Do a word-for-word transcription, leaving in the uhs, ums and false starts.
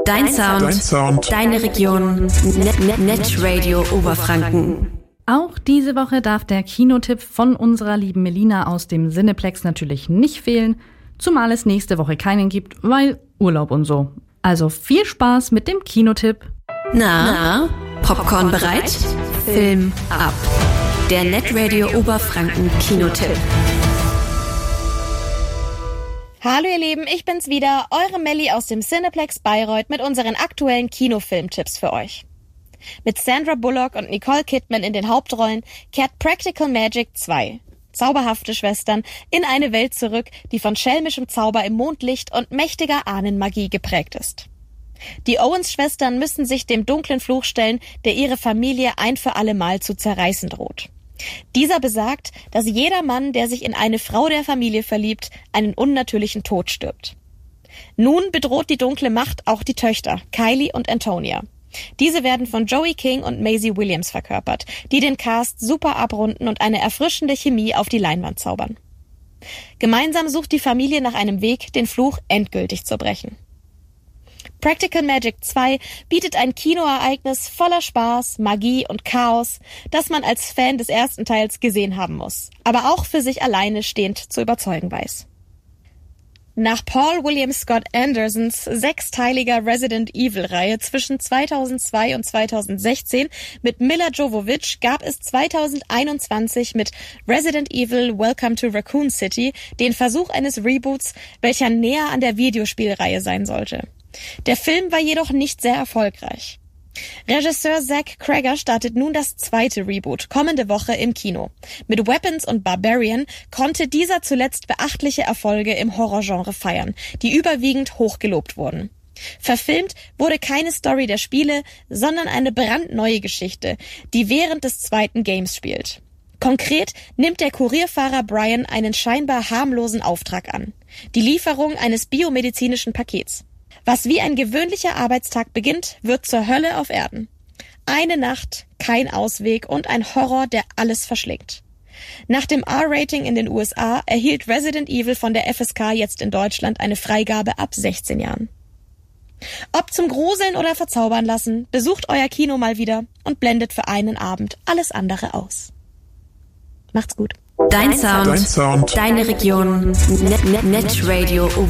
Dein Sound, Dein Sound, deine Region, Net, Net, Netradio Oberfranken. Auch diese Woche darf der Kinotipp von unserer lieben Melina aus dem Cineplex natürlich nicht fehlen, zumal es nächste Woche keinen gibt, weil Urlaub und so. Also viel Spaß mit dem Kinotipp. Na, Popcorn bereit? Film ab. Der Netradio Oberfranken Kinotipp. Hallo ihr Lieben, ich bin's wieder, eure Melli aus dem Cineplex Bayreuth mit unseren aktuellen Kinofilmtipps für euch. Mit Sandra Bullock und Nicole Kidman in den Hauptrollen kehrt Practical Magic zwei. Zauberhafte Schwestern in eine Welt zurück, die von schelmischem Zauber im Mondlicht und mächtiger Ahnenmagie geprägt ist. Die Owens-Schwestern müssen sich dem dunklen Fluch stellen, der ihre Familie ein für alle Mal zu zerreißen droht. Dieser besagt, dass jeder Mann, der sich in eine Frau der Familie verliebt, einen unnatürlichen Tod stirbt. Nun bedroht die dunkle Macht auch die Töchter, Kylie und Antonia. Diese werden von Joey King und Maisie Williams verkörpert, die den Cast super abrunden und eine erfrischende Chemie auf die Leinwand zaubern. Gemeinsam sucht die Familie nach einem Weg, den Fluch endgültig zu brechen. Practical Magic zwei bietet ein Kinoereignis voller Spaß, Magie und Chaos, das man als Fan des ersten Teils gesehen haben muss, aber auch für sich alleine stehend zu überzeugen weiß. Nach Paul William Scott Andersons sechsteiliger Resident Evil-Reihe zwischen zweitausendzwei und zweitausendsechzehn mit Milla Jovovich gab es zweitausendeinundzwanzig mit Resident Evil Welcome to Raccoon City den Versuch eines Reboots, welcher näher an der Videospielreihe sein sollte. Der Film war jedoch nicht sehr erfolgreich. Regisseur Zach Cregger startet nun das zweite Reboot kommende Woche im Kino. Mit Weapons und Barbarian konnte dieser zuletzt beachtliche Erfolge im Horrorgenre feiern, die überwiegend hochgelobt wurden. Verfilmt wurde keine Story der Spiele, sondern eine brandneue Geschichte, die während des zweiten Games spielt. Konkret nimmt der Kurierfahrer Brian einen scheinbar harmlosen Auftrag an: die Lieferung eines biomedizinischen Pakets. Was wie ein gewöhnlicher Arbeitstag beginnt, wird zur Hölle auf Erden. Eine Nacht, kein Ausweg und ein Horror, der alles verschlingt. Nach dem R-Rating in den U S A erhielt Resident Evil von der F S K jetzt in Deutschland eine Freigabe ab sechzehn Jahren. Ob zum Gruseln oder verzaubern lassen, besucht euer Kino mal wieder und blendet für einen Abend alles andere aus. Macht's gut. Dein Sound, Dein Sound, deine Region, Net, Net, Netradio